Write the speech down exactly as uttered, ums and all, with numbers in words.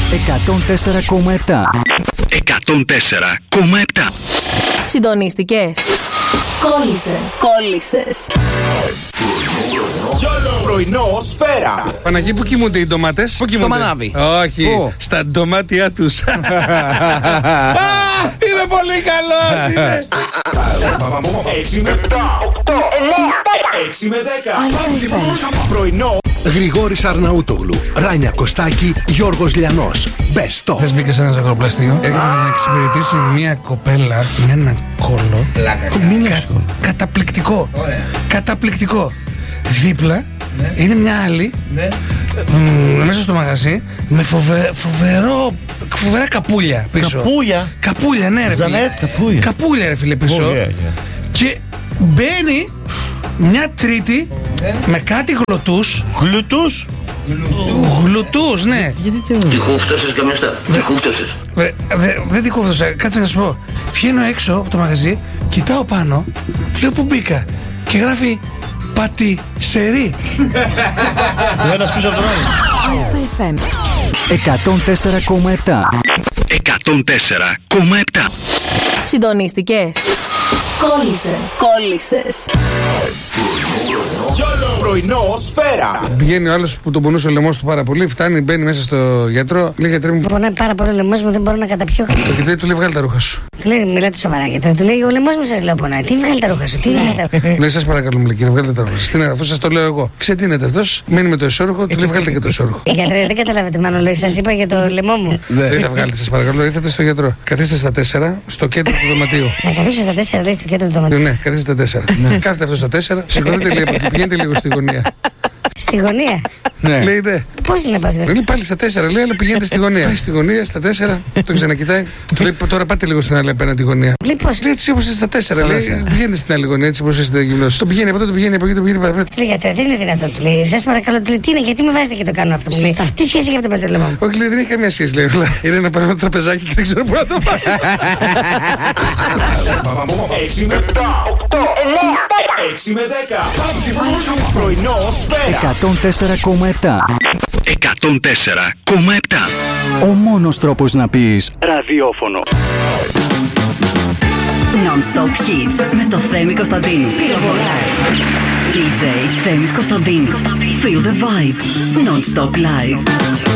εκατόν τέσσερα κόμμα επτά. εκατόν τέσσερα κόμμα επτά. Συντονίστηκες. Κόλλησες. Κόλλησες. Πρωινό Σφαίρα. Παναγί, πού κοιμούνται οι ντομάτες? Πού κοιμούνται? Στο μανάβι. Όχι, Πού? στα ντομάτια τους. Α, είμαι πολύ καλός. Είμαι. έξι με επτά, οκτώ, εννέα, έξι με δέκα. Πρωινό. Γρηγόρης Αρναούτογλου, Ράνια Κωστάκη, Γιώργος Λιανός. Best of. Θες μπήκα σε ένα ζαχαροπλαστείο. Έρχεται να εξυπηρετήσει μια κοπέλα με ένα κόλλο. Κα, καταπληκτικό. Ωραία. Καταπληκτικό. Δίπλα ναι. είναι μια άλλη Ναι. μ, μέσα στο μαγαζί με φοβε, φοβερό, φοβερά καπούλια πίσω. Καπούλια. Καπούλια, ναι, ρε φίλε. Ζανέτ, καπούλια. Καπούλια, ρε φίλε, πίσω. Oh, yeah, yeah. Και μπαίνει μια τρίτη ναι. με κάτι γλωτούς. Γλουτούς. Γλωτούς, ναι. Γιατί τι Τι χούφτωσες και μεστά. Τι χούφτωσες. Δε, δε, δεν την κόβδωσα, κάτσε να σου πω. Βγαίνω έξω από το μαγαζί, κοιτάω πάνω, λέω που μπήκα και γράφει πατησερί. Ο ένας πίσω από τον άλλο. εκατόν τέσσερα κόμμα επτά. εκατόν τέσσερα κόμμα επτά. Συντονίστηκες. Κόλλησες. Κόλλησες. Πρωινό Σφαίρα. Πηγαίνει ο άλλος που τον πονούσε ο λαιμός του πάρα πολύ, φτάνει, μπαίνει μέσα στο γιατρό, λέει γιατρέ μου. Πονάει πάρα πολύ ο λαιμός μου, δεν μπορώ να καταπιώ. Το κοιτάει, του λέει βγάλει τα ρούχα σου. Του λέει, μιλάτε σοβαρά γιατί του λέει ο λαιμός μου σας λέω πονάει. Τι βγάλει τα ρούχα σου, τι βγάλει τα ρούχα σου. Λέει σας παρακαλώ, μου λέει κύριε, βγάλετε τα ρούχα σας. Τι είναι, αφού σας το λέω εγώ. Ξετίνεται αυτός, μένει με το εσώρουχο, του λέει βγάλετε και το εσώρουχο. Γιατρέ, δεν καταλάβετε, μάλλον λέει, σας είπα για το λαιμό μου. Δεν θα βγάλετε, σας παρακαλώ, ήρθατε στο γιατρό. Καθίστε στα τέσσερα, στο κέντρο του δωματίου. Να καθίσω στα τέσσερα, λέει, στο κέντρο του δωματίου. Ναι, καθίστε στα τέσσερα. Κάθετε αυτό στα τέσσερα, σηκωθείτε λίγο και πηγαίνετε λίγο στη γωνία. Στη γωνία. Ναι. Λέει ναι. Πώς είναι να πάω στη γωνία. Λέει πάλι στα τέσσερα, λέει, αλλά πηγαίνετε στη γωνία. Πάει στη γωνία, στα τέσσερα, τον ξανακοιτάει. Του λέει τώρα πάτε λίγο στην άλλη απέναντι γωνία. Λέει πώς. Λέει έτσι όπως είστε στα τέσσερα, λέει, πηγαίνετε στην άλλη γωνία, έτσι όπως είστε γυμνός. Το πηγαίνει από εδώ, το πηγαίνει από εκεί, το πηγαίνει από εδώ. Του λέει γιατρέ, δεν είναι δυνατόν. Του λέει, σας παρακαλώ, του λέει, τι είναι, γιατί με βάζετε και το κάνω αυτό. Μου λέει, τι σχέση έχει αυτό με το λαιμό μου. Όχι, λέει, δεν έχει καμία σχέση, λέει. Είναι να πάρουμε το τραπεζάκι και δεν ξέρω πού να το πάρει. έξι με επτά, οκτώ, εννέα, έξι με δέκα. Πρωινό Σφαίρα. εκατόν τέσσερα κόμμα επτά. εκατόν τέσσερα κόμμα επτά. Ο μόνος τρόπος να πεις ραδιόφωνο. Non-stop hits με το Θέμη Κωνσταντίνου. Πυροβολά. ντι τζέι Θέμης Κωνσταντίνου. Feel the vibe. Non-stop live.